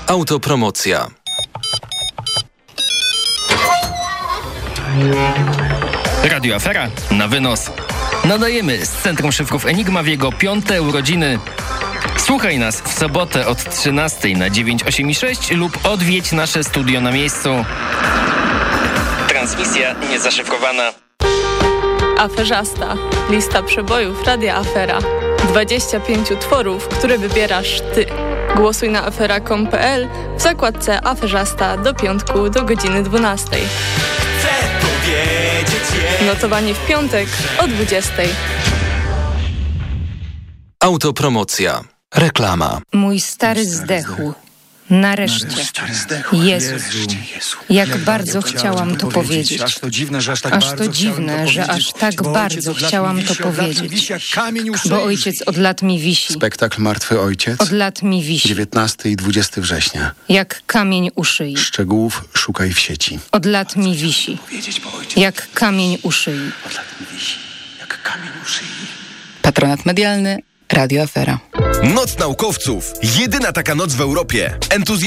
Autopromocja. Radio Afera na wynos. Nadajemy z Centrum Szyfrów Enigma w jego 5. urodziny. Słuchaj nas w sobotę od 13 na 986 lub odwiedź nasze studio na miejscu. Transmisja niezaszyfrowana. Aferzasta. Lista przebojów Radia Afera. 25 utworów, które wybierasz ty. Głosuj na afera.com.pl w zakładce Aferzasta do piątku do godziny 12. Notowanie w piątek o 20. Autopromocja. Reklama. Mój stary zdechł. Nareszcie. Jezu. Jak bardzo chciałam to powiedzieć. Aż to dziwne, że aż tak bardzo chciałam to powiedzieć. Bo ojciec od lat mi wisi. Spektakl Martwy Ojciec. Od lat mi wisi. 19 i 20 września. Jak kamień u szyi. Szczegółów szukaj w sieci. Od lat mi wisi. Jak kamień u szyi. Patronat medialny Radio Afera. Noc naukowców. Jedyna taka noc w Europie.